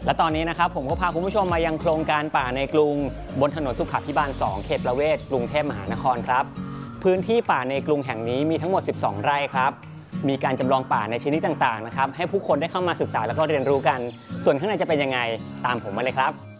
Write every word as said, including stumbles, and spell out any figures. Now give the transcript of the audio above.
และตอนนี้นะครับผมก็พาคุณผู้ชมมายังโครงการป่าในกรุงบนถนนสุขาภิบาลสองเขตประเวศกรุงเทพมหานครครับพื้นที่ป่าในกรุงแห่งนี้มีทั้งหมดสิบสองไร่ครับมีการจำลองป่าในชนิดต่างๆนะครับให้ผู้คนได้เข้ามาศึกษาแล้วก็เรียนรู้กันส่วนข้างในจะเป็นยังไงตามผมมาเลยครับ